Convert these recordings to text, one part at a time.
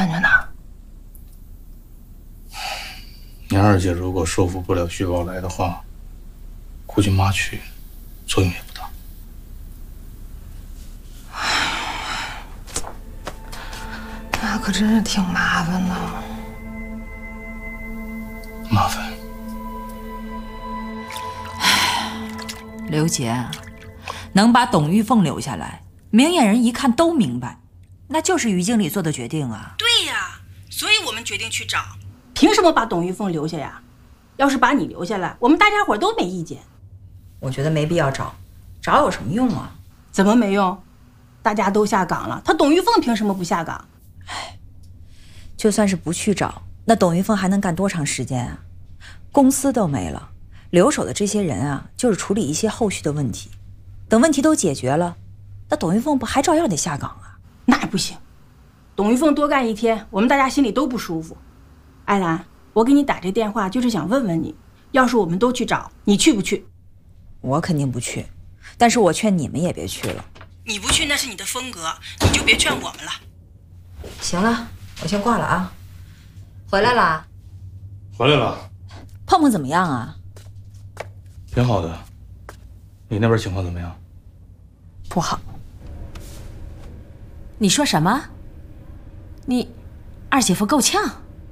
劝劝他。 你二姐如果说服不了徐宝来的话，估计妈去作用也不大。 那可真是挺麻烦的。 麻烦。 刘杰，能把董玉凤留下来，明眼人一看都明白，那就是于经理做的决定啊。 对呀，所以我们决定去找。 凭什么把董玉凤留下呀？要是把你留下来，我们大家伙都没意见。 我觉得没必要找，找有什么用啊？ 怎么没用？大家都下岗了，他董玉凤凭什么不下岗？ 唉，就算是不去找，那董玉凤还能干多长时间啊？公司都没了，留守的这些人啊，就是处理一些后续的问题。等问题都解决了，那董玉凤不还照样得下岗啊？ 那不行，董玉凤多干一天，我们大家心里都不舒服。艾兰，我给你打这电话就是想问问你，要是我们都去找，你去不去？ 我肯定不去，但是我劝你们也别去了。 你不去那是你的风格，你就别劝我们了。 行了，我先挂了啊。回来啦？ 回来了。 碰碰怎么样啊？ 挺好的。你那边情况怎么样？ 不好。 你说什么？你二姐夫够呛？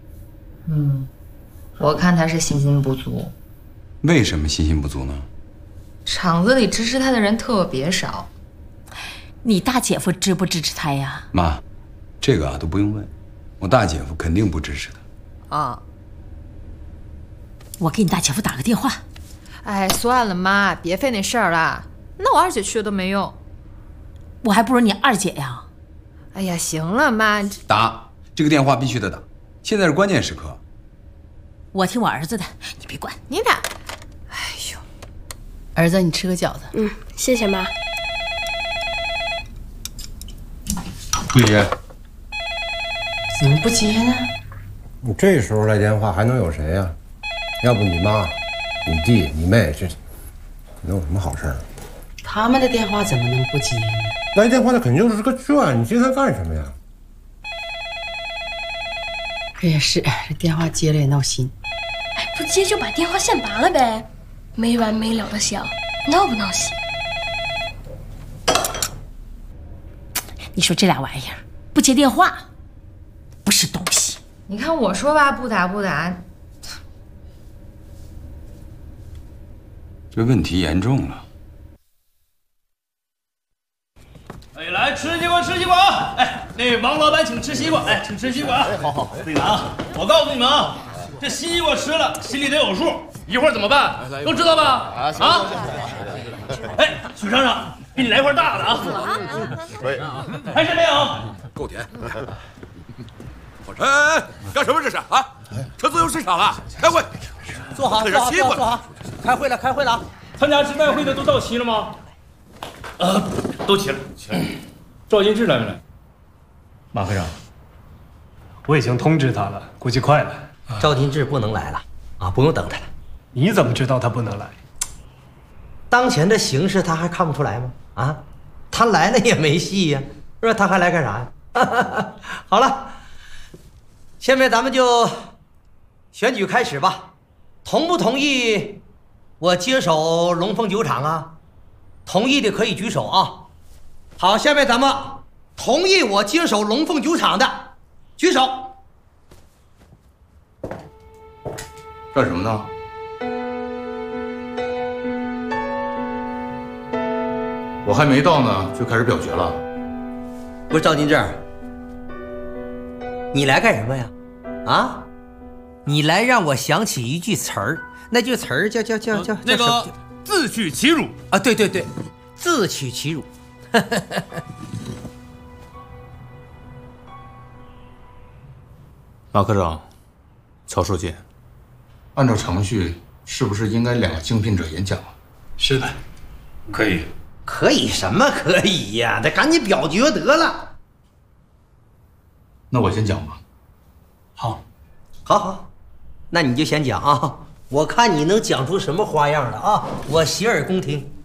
我看他是信心不足。 为什么信心不足呢？ 厂子里支持他的人特别少。 你大姐夫支不支持他呀？ 妈，这个都不用问，我大姐夫肯定不支持他。 啊。 我给你大姐夫打个电话。 哎，算了妈，别费那事儿了。那我二姐去了都没用。 我还不如你二姐呀。 哎呀，行了妈。 打这个电话必须得打，现在是关键时刻。 我听我儿子的，你别管。 你打。哎呦，儿子，你吃个饺子。 谢谢妈。 不接。 怎么不接呢？ 你这时候来电话还能有谁呀？要不你妈、你弟、你妹，这能有什么好事儿？ 他们的电话怎么能不接呢？ 来电话那肯定就是个劝，你接他干什么呀？ 也是，这电话接了也闹心。 哎，不接就把电话线拔了呗，没完没了的响，闹不闹心？ 你说这俩玩意儿不接电话，不是东西。 你看我说吧，不打不打。 这问题严重了。 哎，来吃西瓜，吃西瓜啊！哎，那王老板请吃西瓜，哎，请吃西瓜啊！好好，那个啊，我告诉你们啊，这西瓜吃了心里得有数，一会儿怎么办？都知道吧？啊！哎，许厂长，给你来块大的啊！可以，还是没有？ 够甜。哎，干什么这是啊？扯自由市场了？开会。 坐好，坐好，坐好。开会了，开会了啊！参加支代会的都到齐了吗？都齐了。赵金志来没来？马科长， 我已经通知他了，估计快了。 赵金志不能来了啊，不用等他了。 你怎么知道他不能来？ 当前的形势他还看不出来吗？啊，他来了也没戏呀，是吧？他还来干啥呀？好了，下面咱们就选举开始吧。同不同意我接手龙凤酒厂啊？同意的可以举手啊。好，下面咱们同意我接手龙凤酒厂的举手。 干什么呢？我还没到呢，就开始表决了。 不是赵金志，你来干什么呀？啊？你来让我想起一句词儿，那句词儿叫那个自取其辱啊！对对对，自取其辱。 马科长，曹书记，按照程序，是不是应该2个竞聘者演讲啊？ 是的，可以。 可以什么可以呀？得赶紧表决得了。 那我先讲吧。 好， 好，那你就先讲啊，我看你能讲出什么花样来啊！我洗耳恭听。